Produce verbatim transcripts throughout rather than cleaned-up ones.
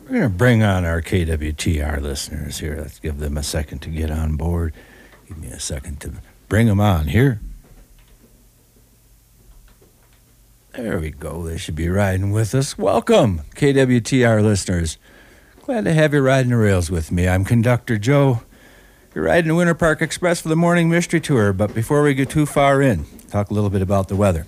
We're going to bring on our K W T R listeners here. Let's give them a second to get on board. Give me a second to bring them on here. There we go. They should be riding with us. Welcome, K W T R listeners. Glad to have you riding the rails with me. I'm Conductor Joe. You're riding the Winter Park Express for the Morning Mystery Tour, but before we get too far in, talk a little bit about the weather.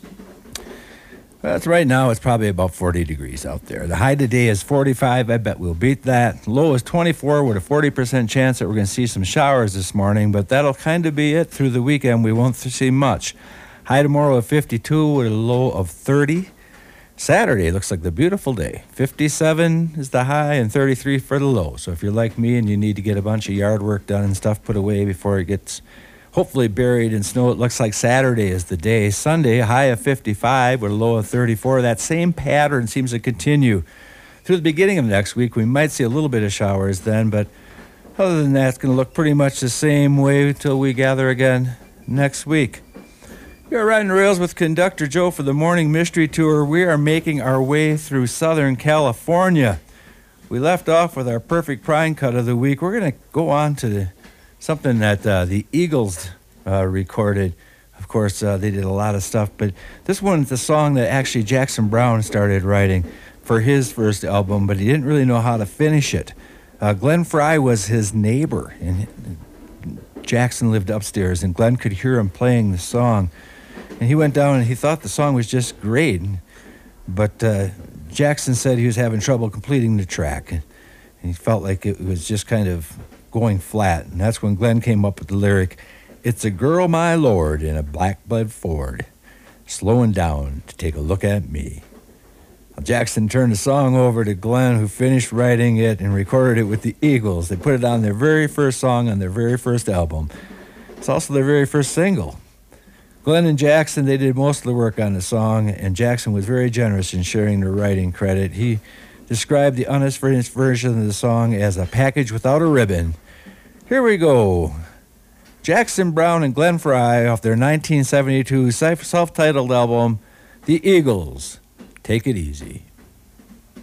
Well, it's right now, it's probably about forty degrees out there. The high today is forty-five. I bet we'll beat that. Low is twenty-four with a forty percent chance that we're going to see some showers this morning, but that'll kind of be it through the weekend. We won't see much. High tomorrow of fifty-two with a low of thirty. Saturday looks like the beautiful day. fifty-seven is the high and thirty-three for the low. So if you're like me and you need to get a bunch of yard work done and stuff put away before it gets hopefully buried in snow, it looks like Saturday is the day. Sunday, a high of fifty-five with a low of thirty-four. That same pattern seems to continue through the beginning of next week. We might see a little bit of showers then, but other than that, it's going to look pretty much the same way until we gather again next week. You're riding the rails with Conductor Joe for the Morning Mystery Tour. We are making our way through Southern California. We left off with our perfect prime cut of the week. We're going to go on to the, something that uh, the Eagles uh, recorded. Of course, uh, they did a lot of stuff, but this one's the song that actually Jackson Browne started writing for his first album, but he didn't really know how to finish it. Uh, Glenn Frey was his neighbor, and Jackson lived upstairs, and Glenn could hear him playing the song. And he went down and he thought the song was just great. But uh, Jackson said he was having trouble completing the track. And he felt like it was just kind of going flat. And that's when Glenn came up with the lyric, "It's a girl, my lord, in a black-bud Ford, slowing down to take a look at me." Well, Jackson turned the song over to Glenn, who finished writing it and recorded it with the Eagles. They put it on their very first song on their very first album. It's also their very first single. Glenn and Jackson, they did most of the work on the song, and Jackson was very generous in sharing the writing credit. He described the unfinished version of the song as a package without a ribbon. Here we go. Jackson Browne and Glenn Frey off their nineteen seventy-two self-titled album, The Eagles, Take It Easy.